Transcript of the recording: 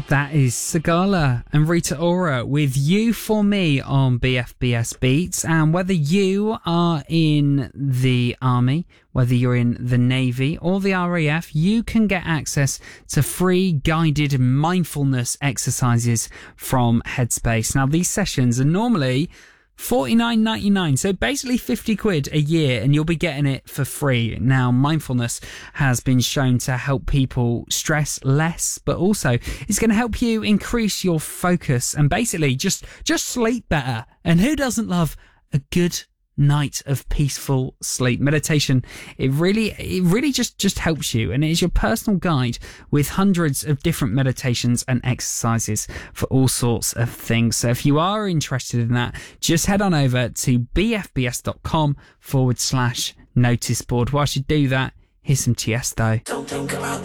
That is Sigala and Rita Ora with You For Me on BFBS Beats. And whether you are in the Army, whether you're in the Navy or the RAF, you can get access to free guided mindfulness exercises from Headspace. Now, these sessions are normally $49.99, so basically 50 quid a year, and you'll be getting it for free. Now, mindfulness has been shown to help people stress less, but also it's going to help you increase your focus and basically just sleep better. And who doesn't love a good night of peaceful sleep? Meditation, it really just helps you, and it is your personal guide with hundreds of different meditations and exercises for all sorts of things. So if you are interested in that, just head on over to bfbs.com/notice board. Whilst you do that, here's some Tiesto. Don't think about